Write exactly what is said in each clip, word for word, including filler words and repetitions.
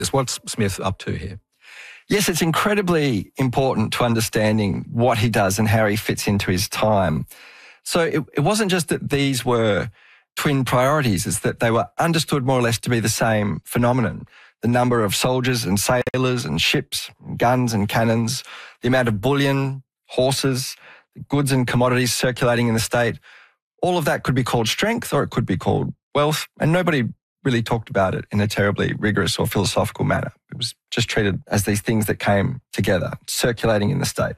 What's Smith up to here? Yes, it's incredibly important to understanding what he does and how he fits into his time. So it, it wasn't just that these were twin priorities, it's that they were understood more or less to be the same phenomenon. The number of soldiers and sailors and ships, and guns and cannons, the amount of bullion, horses, goods and commodities circulating in the state, all of that could be called strength or it could be called wealth, and nobody really talked about it in a terribly rigorous or philosophical manner. It was just treated as these things that came together, circulating in the state.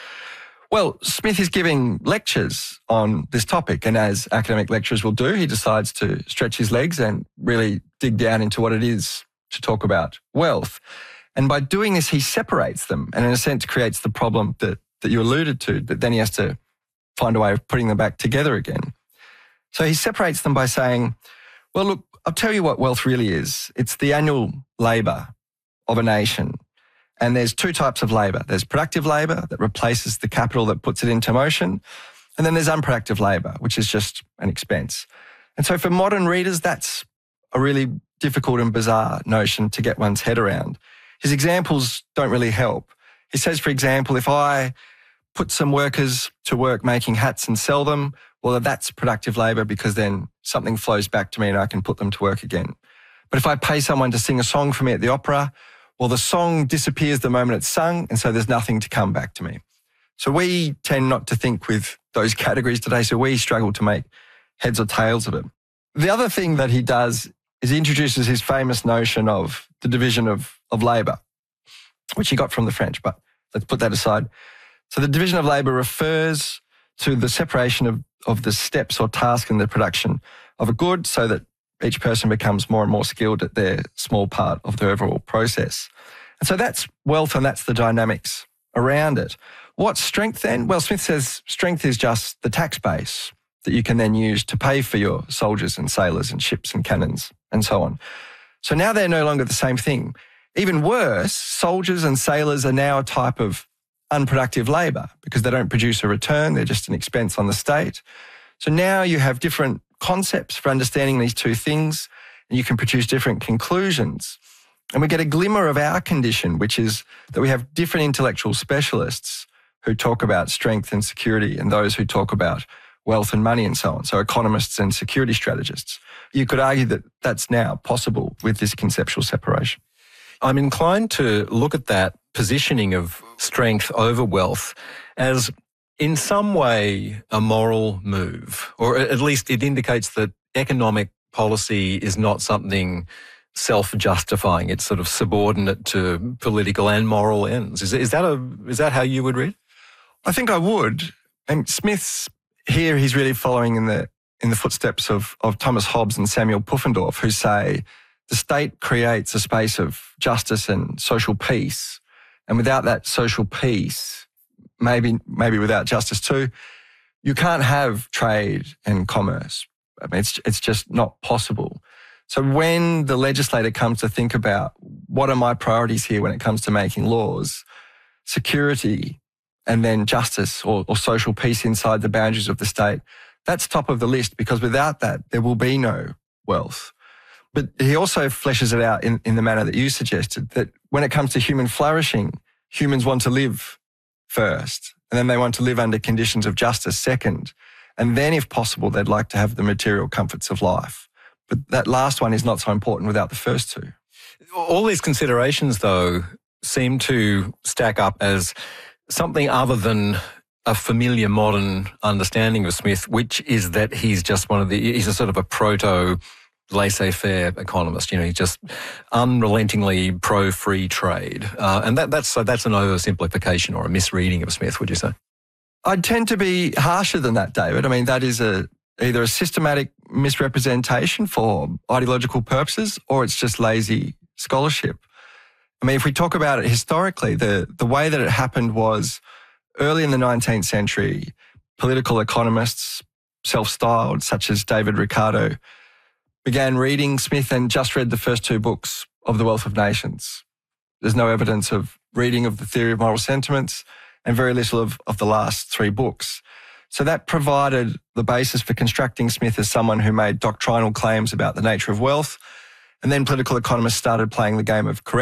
Well, Smith is giving lectures on this topic, and as academic lecturers will do, he decides to stretch his legs and really dig down into what it is to talk about wealth. And by doing this, he separates them and in a sense creates the problem that, that you alluded to, that then he has to find a way of putting them back together again. So he separates them by saying, well, look, I'll tell you what wealth really is. It's the annual labour of a nation. And there's two types of labour. There's productive labour that replaces the capital that puts it into motion. And then there's unproductive labour, which is just an expense. And so for modern readers, that's a really difficult and bizarre notion to get one's head around. His examples don't really help. He says, for example, if I put some workers to work making hats and sell them, well, that's productive labour because then something flows back to me and I can put them to work again. But if I pay someone to sing a song for me at the opera, well, the song disappears the moment it's sung, and so there's nothing to come back to me. So we tend not to think with those categories today, so we struggle to make heads or tails of it. The other thing that he does is he introduces his famous notion of the division of, of labour, which he got from the French, but let's put that aside. So the division of labour refers to the separation of, of the steps or task in the production of a good so that each person becomes more and more skilled at their small part of the overall process. And so that's wealth and that's the dynamics around it. What's strength then? Well, Smith says strength is just the tax base that you can then use to pay for your soldiers and sailors and ships and cannons and so on. So now they're no longer the same thing. Even worse, soldiers and sailors are now a type of unproductive labour because they don't produce a return, they're just an expense on the state. So now you have different concepts for understanding these two things and you can produce different conclusions. And we get a glimmer of our condition, which is that we have different intellectual specialists who talk about strength and security and those who talk about wealth and money and so on. So economists and security strategists. You could argue that that's now possible with this conceptual separation. I'm inclined to look at that positioning of strength over wealth as in some way a moral move, or at least it indicates that economic policy is not something self-justifying. It's sort of subordinate to political and moral ends. Is, is that a is that how you would read? I think I would. And Smith's here, he's really following in the in the footsteps of, of Thomas Hobbes and Samuel Pufendorf, who say the state creates a space of justice and social peace. And without that social peace, maybe maybe without justice too, you can't have trade and commerce. I mean, it's it's just not possible. So when the legislator comes to think about what are my priorities here when it comes to making laws, security and then justice or, or social peace inside the boundaries of the state, that's top of the list because without that, there will be no wealth. But he also fleshes it out in, in the manner that you suggested, that when it comes to human flourishing, humans want to live first, and then they want to live under conditions of justice second. And then, if possible, they'd like to have the material comforts of life. But that last one is not so important without the first two. All these considerations, though, seem to stack up as something other than a familiar modern understanding of Smith, which is that he's just one of the, he's a sort of a proto laissez-faire economist. You know, he's just unrelentingly pro-free trade. Uh, and that, that's, so that's an oversimplification or a misreading of Smith, would you say? I'd tend to be harsher than that, David. I mean, that is a either a systematic misrepresentation for ideological purposes or it's just lazy scholarship. I mean, if we talk about it historically, the, the way that it happened was early in the nineteenth century, political economists, self-styled, such as David Ricardo, began reading Smith and just read the first two books of The Wealth of Nations. There's no evidence of reading of the Theory of Moral Sentiments and very little of, of the last three books. So that provided the basis for constructing Smith as someone who made doctrinal claims about the nature of wealth And then political economists started playing the game of correct